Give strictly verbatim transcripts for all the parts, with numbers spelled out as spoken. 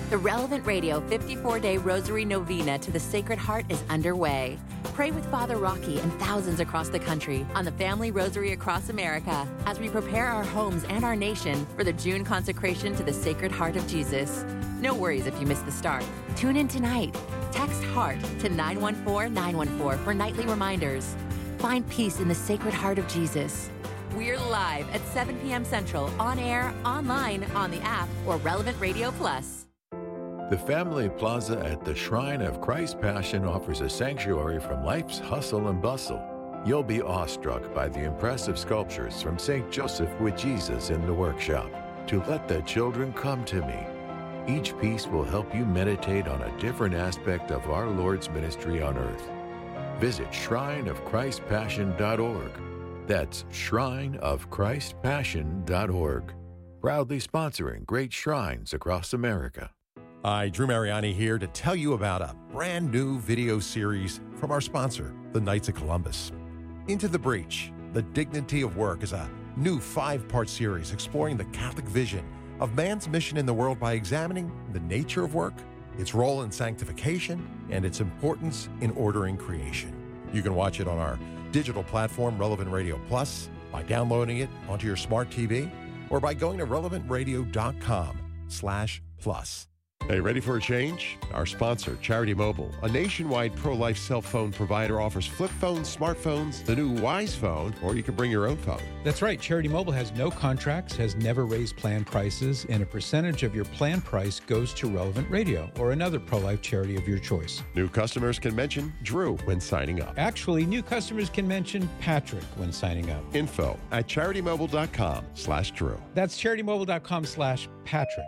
The Relevant Radio fifty-four day Rosary Novena to the Sacred Heart is underway. Pray with Father Rocky and thousands across the country on the Family Rosary across America as we prepare our homes and our nation for the June consecration to the Sacred Heart of Jesus. No worries if you miss the start. Tune in tonight. Text HEART to nine one four nine one four for nightly reminders. Find peace in the Sacred Heart of Jesus. We're live at seven p.m. Central, on air, online, on the app, or Relevant Radio Plus. The Family Plaza at the Shrine of Christ Passion offers a sanctuary from life's hustle and bustle. You'll be awestruck by the impressive sculptures from Saint Joseph with Jesus in the workshop. To Let the Children Come to Me. Each piece will help you meditate on a different aspect of our Lord's ministry on earth. Visit shrine of christ passion dot org. That's shrine of christ passion dot org. Proudly sponsoring great shrines across America. Hi, Drew Mariani here to tell you about a brand new video series from our sponsor, the Knights of Columbus. Into the Breach, The Dignity of Work is a new five-part series exploring the Catholic vision of man's mission in the world by examining the nature of work, its role in sanctification, and its importance in ordering creation. You can watch it on our digital platform, Relevant Radio Plus, by downloading it onto your smart T V, or by going to relevant radio dot com slash plus. Hey, ready for a change? Our sponsor, Charity Mobile, a nationwide pro-life cell phone provider, offers flip phones, smartphones, the new Wise Phone, or you can bring your own phone. That's right. Charity Mobile has no contracts, has never raised plan prices, and a percentage of your plan price goes to Relevant Radio or another pro-life charity of your choice. New customers can mention Drew when signing up. Actually, new customers can mention Patrick when signing up. Info at charity-mobile dot com slash Drew. That's charity-mobile dot com slash Patrick.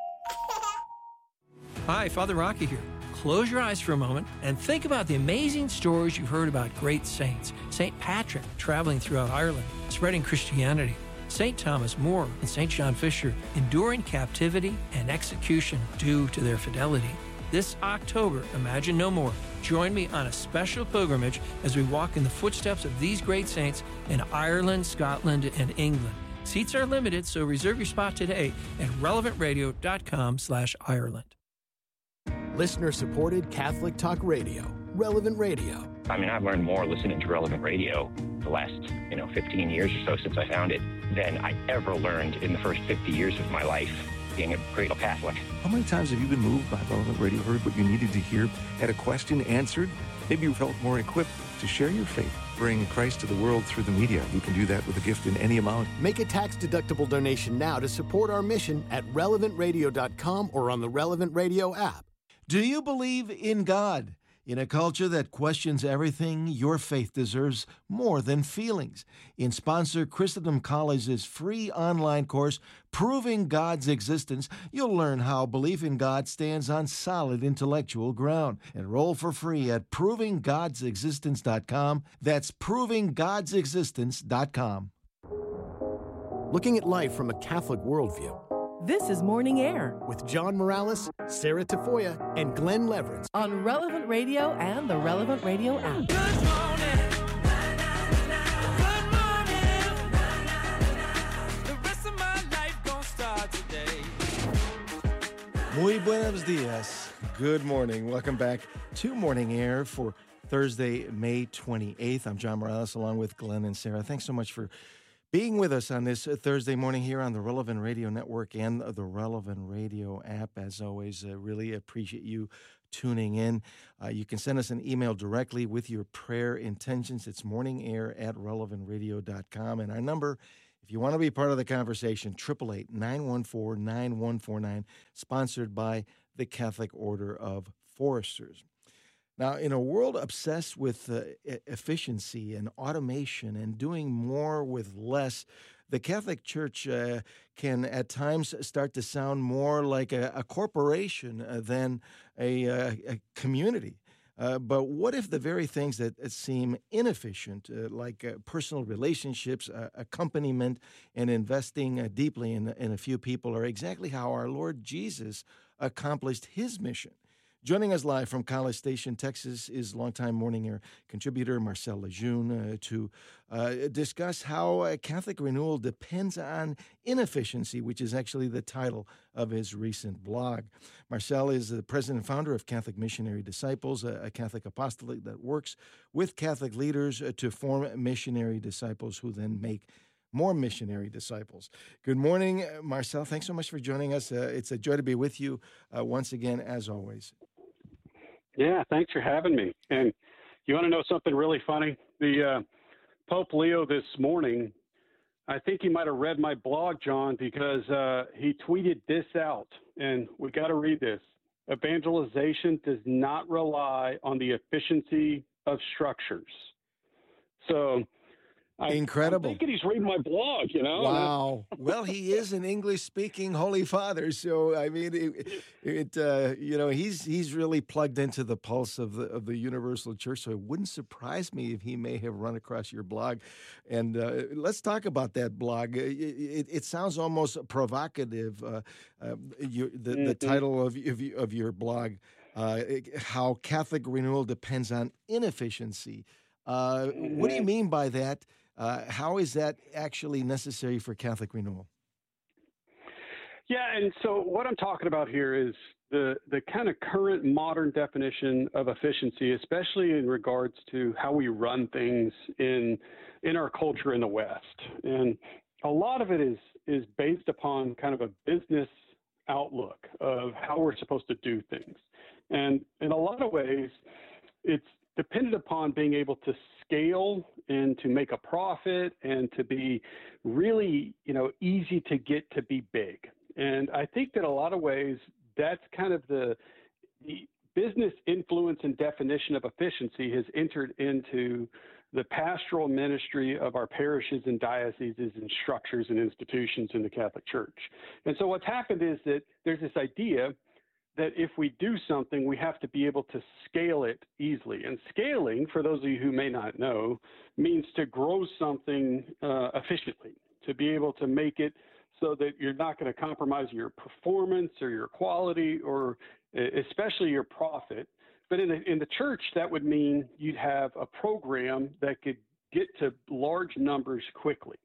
Hi, Father Rocky here. Close your eyes for a moment and think about the amazing stories you've heard about great saints. Saint Patrick traveling throughout Ireland, spreading Christianity. Saint Thomas More and Saint John Fisher enduring captivity and execution due to their fidelity. This October, Imagine No More. Join me on a special pilgrimage as we walk in the footsteps of these great saints in Ireland, Scotland, and England. Seats are limited, so reserve your spot today at relevant radio dot com slash Ireland. Listener-supported Catholic Talk Radio, Relevant Radio. I mean, I've learned more listening to Relevant Radio the last, you know, fifteen years or so since I found it than I ever learned in the first fifty years of my life being a cradle Catholic. How many times have you been moved by Relevant Radio, heard what you needed to hear, had a question answered? Maybe you felt more equipped to share your faith. Bring Christ to the world through the media. You can do that with a gift in any amount. Make a tax-deductible donation now to support our mission at relevant radio dot com or on the Relevant Radio app. Do you believe in God? In a culture that questions everything, your faith deserves more than feelings. In sponsor Christendom College's free online course, Proving God's Existence, you'll learn how belief in God stands on solid intellectual ground. Enroll for free at proving gods existence dot com. That's proving gods existence dot com. Looking at life from a Catholic worldview. This is Morning Air with John Morales, Sarah Tafoya, and Glenn Leverett on Relevant Radio and the Relevant Radio app. Good morning. Good morning. The rest of my life gonna start today. Muy buenos dias. Good morning. Welcome back to Morning Air for Thursday, May twenty-eighth. I'm John Morales along with Glenn and Sarah. Thanks so much for being with us on this Thursday morning here on the Relevant Radio Network and the Relevant Radio app. As always, uh, really appreciate you tuning in. Uh, you can send us an email directly with your prayer intentions. It's morningair at relevant radio dot com. And our number, if you want to be part of the conversation, eight eight eight, nine one four, nine one four nine, sponsored by the Catholic Order of Foresters. Now, in a world obsessed with uh, efficiency and automation and doing more with less, the Catholic Church uh, can at times start to sound more like a, a corporation uh, than a, uh, a community. Uh, but what if the very things that, that seem inefficient, uh, like uh, personal relationships, uh, accompaniment, and investing uh, deeply in, in a few people, are exactly how our Lord Jesus accomplished his mission? Joining us live from College Station, Texas, is longtime Morning Air contributor Marcel Lejeune uh, to uh, discuss how uh, Catholic renewal depends on inefficiency, which is actually the title of his recent blog. Marcel is the president and founder of Catholic Missionary Disciples, a, a Catholic apostolate that works with Catholic leaders uh, to form missionary disciples who then make more missionary disciples. Good morning, Marcel. Thanks so much for joining us. Uh, it's a joy to be with you uh, once again, as always. Yeah, thanks for having me. And you want to know something really funny? The uh, Pope Leo this morning, I think he might have read my blog, John, because uh, he tweeted this out, and we got to read this. Evangelization does not rely on the efficiency of structures. So I, Incredible. I'm thinking he's reading my blog, you know? Wow. Well, he is an English-speaking Holy Father, so I mean, it, it uh, you know, he's he's really plugged into the pulse of the of the Universal Church. So it wouldn't surprise me if he may have run across your blog. And uh, let's talk about that blog. It, it, it sounds almost provocative. Uh, uh, you, the mm-hmm. the title of of, of your blog, uh, how Catholic renewal depends on inefficiency. Uh, mm-hmm. What do you mean by that? Uh, how is that actually necessary for Catholic renewal? Yeah, and so what I'm talking about here is the the kind of current modern definition of efficiency, especially in regards to how we run things in in our culture in the West. And a lot of it is is based upon kind of a business outlook of how we're supposed to do things. And in a lot of ways, it's dependent upon being able to scale and to make a profit and to be really, you know, easy to get to be big. And I think that a lot of ways that's kind of the, the business influence and definition of efficiency has entered into the pastoral ministry of our parishes and dioceses and structures and institutions in the Catholic Church. And so what's happened is that there's this idea that if we do something, we have to be able to scale it easily. And scaling, for those of you who may not know, means to grow something uh, efficiently, to be able to make it so that you're not going to compromise your performance or your quality or especially your profit. But in the, in the church, that would mean you'd have a program that could get to large numbers quickly.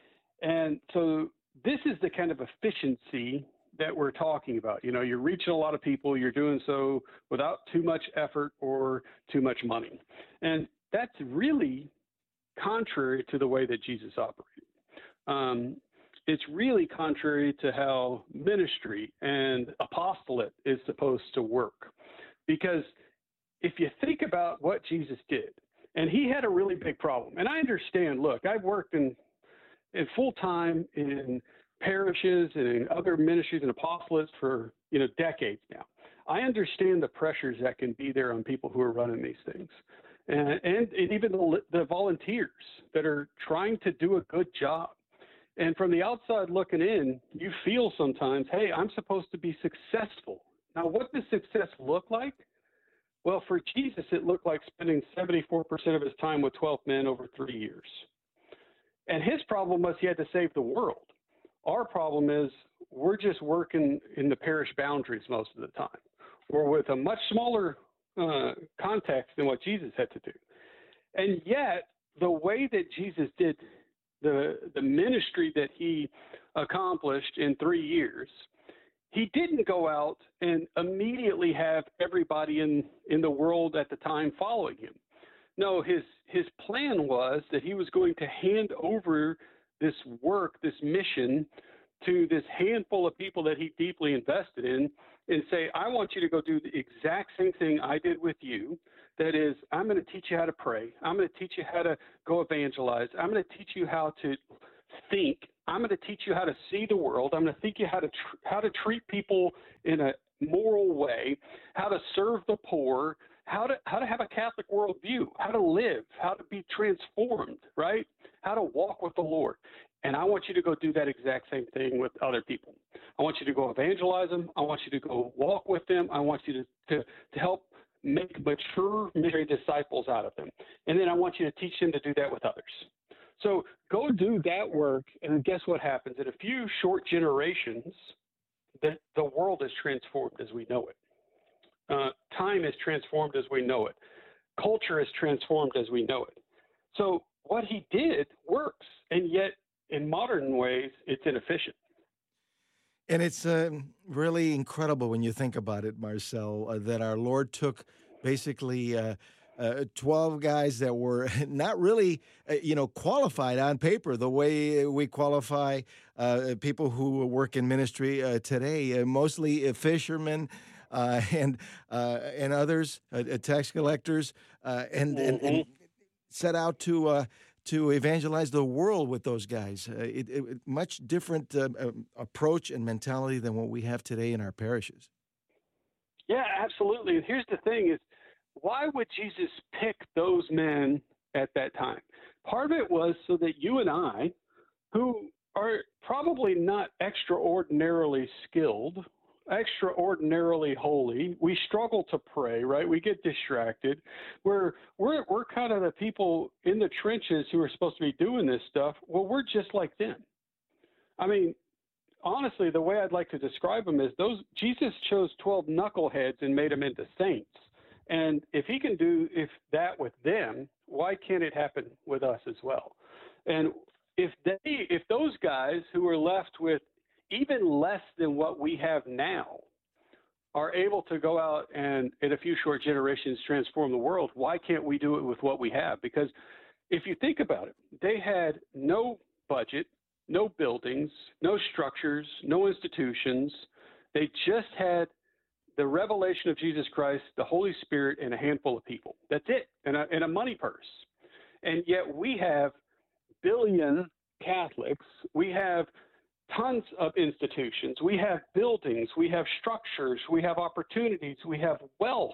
And so this is the kind of efficiency that we're talking about. You know, you're reaching a lot of people, you're doing so without too much effort or too much money. And that's really contrary to the way that Jesus operated. Um, it's really contrary to how ministry and apostolate is supposed to work. Because if you think about what Jesus did, and he had a really big problem, and I understand, look, I've worked in, in full-time in parishes and in other ministries and apostolates for, you know, decades now. I understand the pressures that can be there on people who are running these things. And, and, and even the, the volunteers that are trying to do a good job. And from the outside looking in, you feel sometimes, hey, I'm supposed to be successful. Now, what does success look like? Well, for Jesus, it looked like spending seventy-four percent of his time with twelve men over three years. And his problem was he had to save the world. Our problem is we're just working in the parish boundaries most of the time. We're with a much smaller uh, context than what Jesus had to do. And yet, the way that Jesus did the, the ministry that he accomplished in three years, he didn't go out and immediately have everybody in, in the world at the time following him. No, his, his plan was that he was going to hand over this work, this mission, to this handful of people that he deeply invested in and say, I want you to go do the exact same thing I did with you. That is, I'm going to teach you how to pray. I'm going to teach you how to go evangelize. I'm going to teach you how to think. I'm going to teach you how to see the world. I'm going to teach you how to tr- how to treat people in a moral way, how to serve the poor, how to how to have a Catholic worldview, how to live, how to be transformed, right? How to walk with the Lord. And I want you to go do that exact same thing with other people. I want you to go evangelize them. I want you to go walk with them. I want you to, to, to help make mature missionary disciples out of them. And then I want you to teach them to do that with others. So go do that work, and guess what happens? In a few short generations, the, the world is transformed as we know it. Uh, time is transformed as we know it. Culture is transformed as we know it. So what he did works, and yet in modern ways, it's inefficient. And it's uh, really incredible when you think about it, Marcel, uh, that our Lord took basically uh, uh, twelve guys that were not really, uh, you know, qualified on paper the way we qualify uh, people who work in ministry uh, today, uh, mostly uh, fishermen uh, and uh, and others, uh, tax collectors, uh, and, mm-hmm. and, and set out to uh, to evangelize the world with those guys. Uh, it, it, much different uh, uh, approach and mentality than what we have today in our parishes. Yeah, absolutely. And here's the thing is, why would Jesus pick those men at that time? Part of it was so that you and I, who are probably not extraordinarily skilled, extraordinarily holy, we struggle to pray, right? We get distracted. We're we're we're kind of the people in the trenches who are supposed to be doing this stuff. Well, we're just like them. I mean, honestly, the way I'd like to describe them is those Jesus chose twelve knuckleheads and made them into saints. And if he can do if that with them, why can't it happen with us as well? And if they if those guys who are left with even less than what we have now are able to go out and in a few short generations transform the world, why can't we do it with what we have? Because if you think about it, they had no budget, no buildings, no structures, no institutions. They just had the revelation of Jesus Christ, the Holy Spirit, and a handful of people. That's it, and a, and a money purse. And yet we have billion Catholics. We have tons of institutions. We have buildings. We have structures. We have opportunities. We have wealth.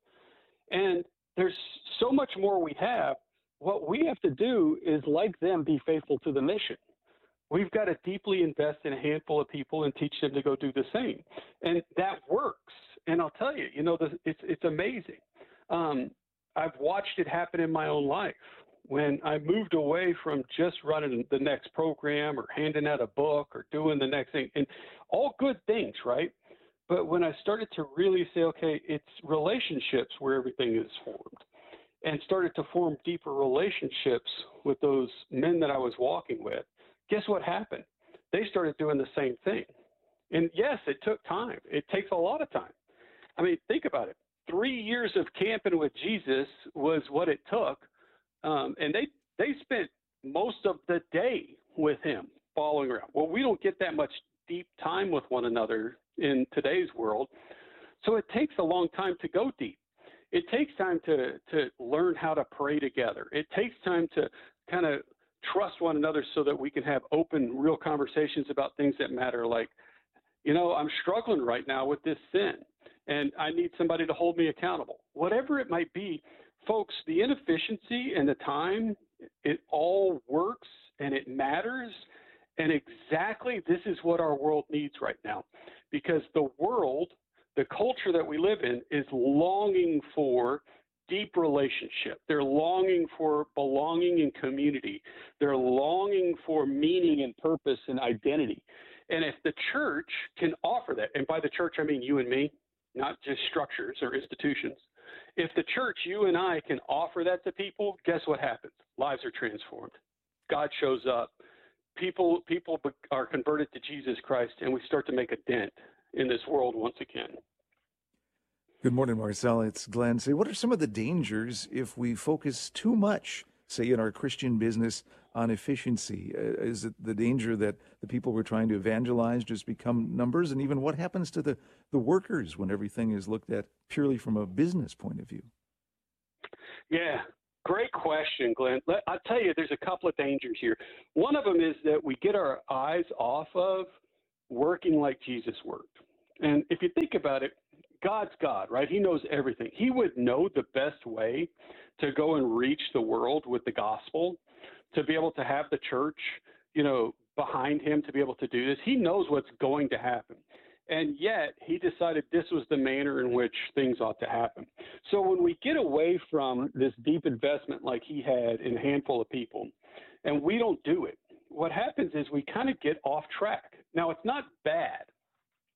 And there's so much more we have. What we have to do is, like them, be faithful to the mission. We've got to deeply invest in a handful of people and teach them to go do the same. And that works. And I'll tell you, you know, the, it's, it's amazing. Um, I've watched it happen in my own life. When I moved away from just running the next program or handing out a book or doing the next thing, and all good things, right? But when I started to really say, okay, it's relationships where everything is formed, and started to form deeper relationships with those men that I was walking with, guess what happened? They started doing the same thing. And yes, it took time. It takes a lot of time. I mean, think about it. Three years of camping with Jesus was what it took. Um, and they, they spent most of the day with him following around. Well, we don't get that much deep time with one another in today's world. So it takes a long time to go deep. It takes time to, to learn how to pray together. It takes time to kind of trust one another so that we can have open, real conversations about things that matter. Like, you know, I'm struggling right now with this sin, and I need somebody to hold me accountable. Whatever it might be, folks, the inefficiency and the time, it all works and it matters. And exactly this is what our world needs right now, because the world, the culture that we live in, is longing for deep relationship. They're longing for belonging and community. They're longing for meaning and purpose and identity. And if the church can offer that, and by the church I mean you and me, not just structures or institutions, if the church, you and I, can offer that to people, guess what happens? Lives are transformed. God shows up. People people are converted to Jesus Christ, and we start to make a dent in this world once again. Good morning, Marcel. It's Glenn. Say, what are some of the dangers if we focus too much, say, in our Christian business on efficiency? Uh, is it the danger that the people we're trying to evangelize just become numbers? And even what happens to the, the workers when everything is looked at purely from a business point of view? Yeah, great question, Glenn. Let, I'll tell you, there's a couple of dangers here. One of them is that we get our eyes off of working like Jesus worked. And if you think about it, God's God, right? He knows everything. He would know the best way to go and reach the world with the gospel, to be able to have the church, you know, behind him to be able to do this. He knows what's going to happen. And yet he decided this was the manner in which things ought to happen. So when we get away from this deep investment like he had in a handful of people, and we don't do it, what happens is we kind of get off track. Now, it's not bad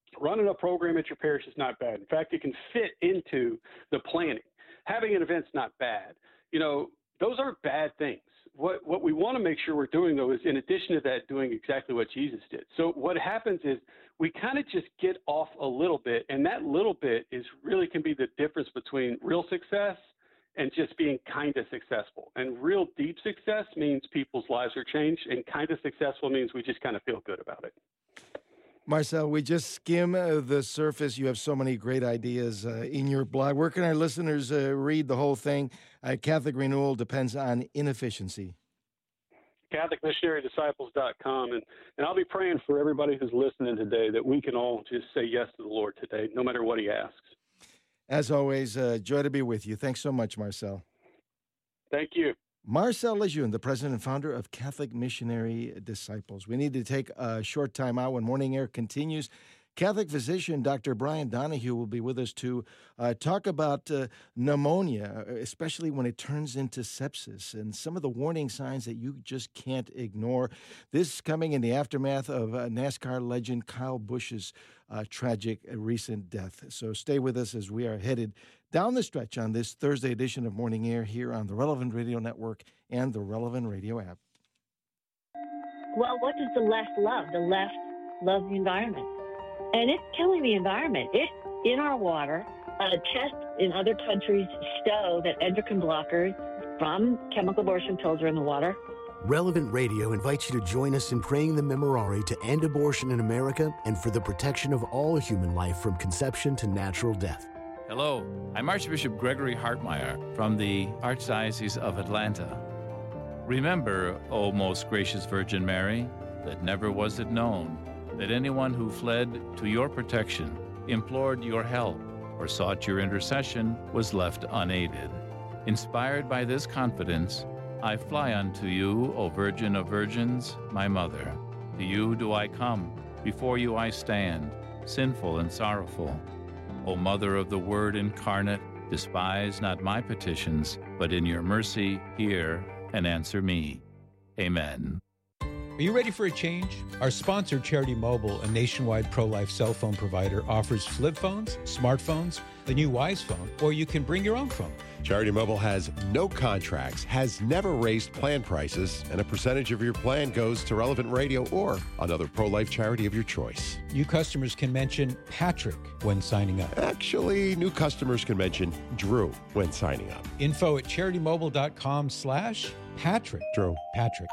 running a program at your parish is not bad. In fact, it can fit into the planning. Having an event's not bad. You know, those aren't bad things. What what we want to make sure we're doing, though, is in addition to that, doing exactly what Jesus did. So what happens is we kind of just get off a little bit, and that little bit is really can be the difference between real success and just being kind of successful. And real deep success means people's lives are changed, and kind of successful means we just kind of feel good about it. Marcel, we just skim uh, the surface. You have so many great ideas uh, in your blog. Where can our listeners uh, read the whole thing? Uh, Catholic Renewal depends on inefficiency. Catholic Missionary Disciples dot com. And, and I'll be praying for everybody who's listening today that we can all just say yes to the Lord today, no matter what he asks. As always, uh, joy to be with you. Thanks so much, Marcel. Thank you. Marcel Lejeune, the president and founder of Catholic Missionary Disciples. We need to take a short time out when Morning Air continues. Catholic physician Doctor Brian Donahue will be with us to uh, talk about uh, pneumonia, especially when it turns into sepsis, and some of the warning signs that you just can't ignore. This coming in the aftermath of uh, NASCAR legend Kyle Busch's uh, tragic uh, recent death. So stay with us as we are headed down the stretch on this Thursday edition of Morning Air here on the Relevant Radio Network and the Relevant Radio app. Well, what does the left love? The left loves the environment. And it's killing the environment. It's in our water. Uh, tests in other countries show that endocrine blockers from chemical abortion pills are in the water. Relevant Radio invites you to join us in praying the Memorare to end abortion in America and for the protection of all human life from conception to natural death. Hello, I'm Archbishop Gregory Hartmeyer from the Archdiocese of Atlanta. Remember, O most gracious Virgin Mary, that never was it known that anyone who fled to your protection, implored your help, or sought your intercession was left unaided. Inspired by this confidence, I fly unto you, O Virgin of Virgins, my Mother. To you do I come, before you I stand, sinful and sorrowful. O Mother of the Word incarnate, despise not my petitions, but in your mercy hear and answer me. Amen. Are you ready for a change? Our sponsor, Charity Mobile, a nationwide pro-life cell phone provider, offers flip phones, smartphones, the new Wise Phone, or you can bring your own phone. Charity Mobile has no contracts, has never raised plan prices, and a percentage of your plan goes to Relevant Radio or another pro-life charity of your choice. New customers can mention Patrick when signing up. Actually, new customers can mention Drew when signing up. Info at CharityMobile.com slash Patrick. Drew. Patrick.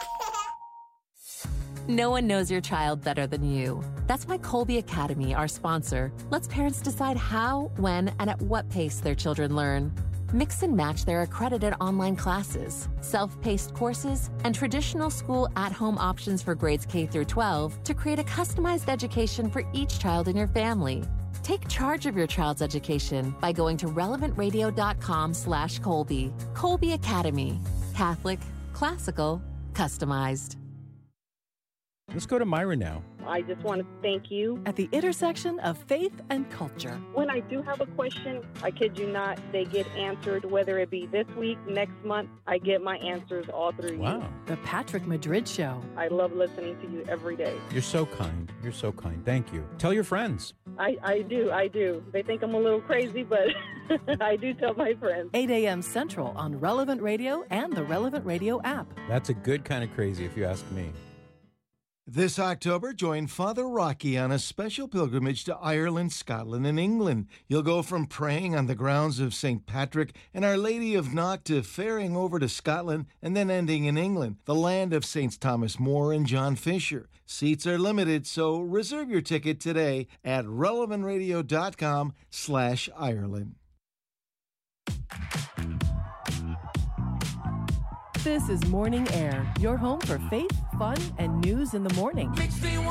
No one knows your child better than you. That's why Colby Academy, our sponsor, lets parents decide how, when, and at what pace their children learn. Mix and match their accredited online classes, self-paced courses, and traditional school at-home options for grades K through twelve to create a customized education for each child in your family. Take charge of your child's education by going to relevantradio.com slash Colby. Colby Academy. Catholic, classical, customized. Let's go to Myra now. I just want to thank you. At the intersection of faith and culture. When I do have a question, I kid you not, they get answered, whether it be this week, next month, I get my answers all through wow. you. The Patrick Madrid Show. I love listening to you every day. You're so kind. You're so kind. Thank you. Tell your friends. I, I do, I do. They think I'm a little crazy, but I do tell my friends. eight a.m. Central on Relevant Radio and the Relevant Radio app. That's a good kind of crazy if you ask me. This October, join Father Rocky on a special pilgrimage to Ireland, Scotland, and England. You'll go from praying on the grounds of Saint Patrick and Our Lady of Knock to ferrying over to Scotland and then ending in England, the land of Saints Thomas More and John Fisher. Seats are limited, so reserve your ticket today at relevantradio.com slash Ireland. This is Morning Air, your home for faith, fun, and news in the morning.